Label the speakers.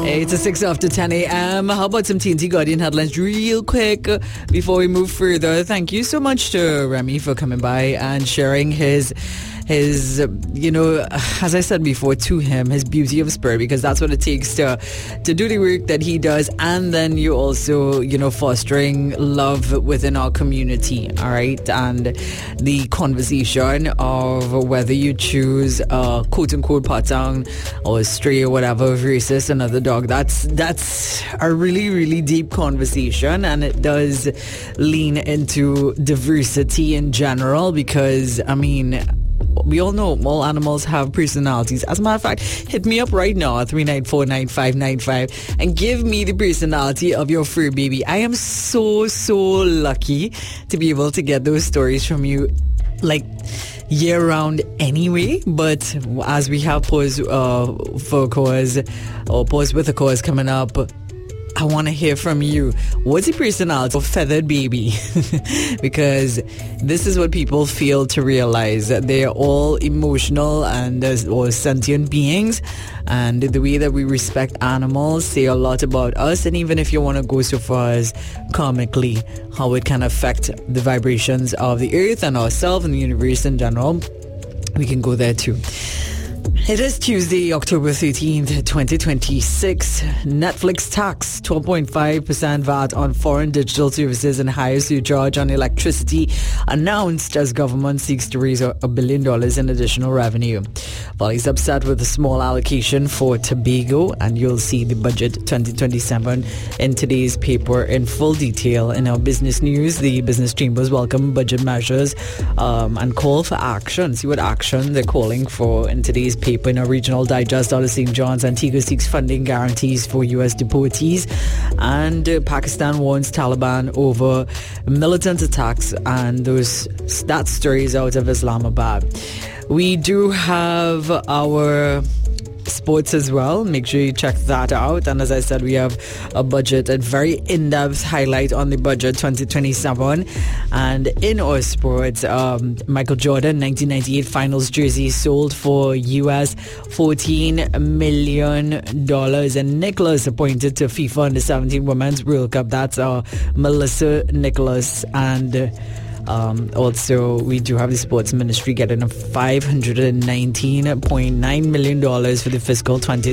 Speaker 1: It's a 6 after 10 a.m. How about some TNT Guardian headlines real quick before we move further? Thank you so much to Remy for coming by and sharing his as I said before, to him, his beauty of spirit, because that's what it takes to do the work that he does. And then you also, fostering love within our community, all right? And the conversation of whether you choose quote-unquote patang or stray or whatever versus another dog, that's a really, really deep conversation, and it does lean into diversity in general, because, we all know all animals have personalities. As a matter of fact, hit me up right now at 394-9595 and give me the personality of your fur baby. I am so lucky to be able to get those stories from you, like, year round anyway. But as we have Pause for a Cause or Pause with a Cause coming up, I want to hear from you. What's the personality of feathered baby? Because this is what people fail to realize, that they are all emotional and or sentient beings, and the way that we respect animals say a lot about us. And even if you want to go so far as karmically, how it can affect the vibrations of the earth and ourselves and the universe in general, we can go there too. It is Tuesday, October 13th, 2026. Netflix tax 12.5% VAT on foreign digital services and higher surcharge on electricity announced as government seeks to raise $1 billion in additional revenue. Valley's upset with a small allocation for Tobago, and you'll see the budget 2027 in today's paper in full detail. In our business news, the business chambers welcome budget measures and call for action. See what action they're calling for in today's paper. In a regional digest out of St. John's, Antigua seeks funding guarantees for U.S. deportees, and Pakistan warns Taliban over militant attacks, and that stories out of Islamabad. We do have our sports as well. Make sure you check that out. And as I said, we have a very in-depth highlight on the budget 2027. And in our sports, Michael Jordan 1998 finals jersey sold for US $14 million, and Nicholas appointed to FIFA Under-17 Women's World Cup. That's Melissa Nicholas. And also, we do have the sports ministry getting $519.9 million for the fiscal 20